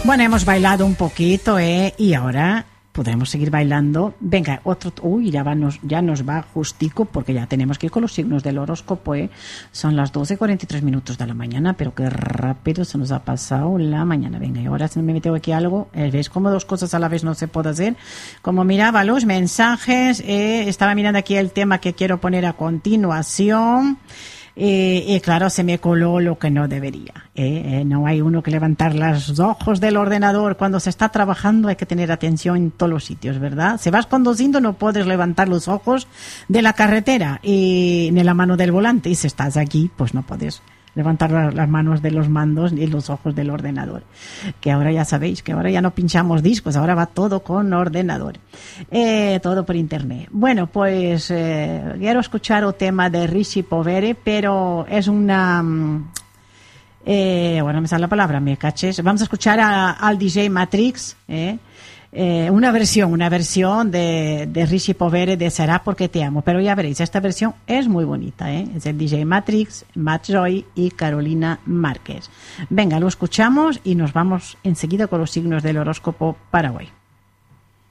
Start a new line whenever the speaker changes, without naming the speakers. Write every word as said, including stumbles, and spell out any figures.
Bueno, hemos bailado un poquito, ¿eh? Y ahora podremos seguir bailando. Venga, otro... Uy, ya, va, nos, ya nos va justico porque ya tenemos que ir con los signos del horóscopo, ¿eh? Son las doce cuarenta y tres minutos de la mañana, pero qué rápido se nos ha pasado la mañana. Venga, y ahora se me metió aquí algo. ¿Ves cómo dos cosas a la vez no se puede hacer? Como miraba los mensajes, eh, estaba mirando aquí el tema que quiero poner a continuación. Eh, y claro, se me coló lo que no debería. Eh, eh, no hay uno que levantar los ojos del ordenador. Cuando se está trabajando hay que tener atención en todos los sitios, ¿verdad? Si vas conduciendo no puedes levantar los ojos de la carretera y ni la mano del volante. Y si estás aquí, pues no puedes levantar las manos de los mandos y los ojos del ordenador. Que ahora ya sabéis, que ahora ya no pinchamos discos, ahora va todo con ordenador. Eh, todo por internet. Bueno, pues eh, quiero escuchar el tema de Richie Povere, pero es una... Eh, bueno, me sale la palabra, me caches. Vamos a escuchar a, al D J Matrix, eh, eh, una versión, una versión de, de Richie Povere de Será porque te amo. Pero ya veréis, esta versión es muy bonita, ¿eh? Es el D J Matrix, Matt Joy y Carolina Márquez. Venga, lo escuchamos y nos vamos enseguida con los signos del horóscopo para hoy.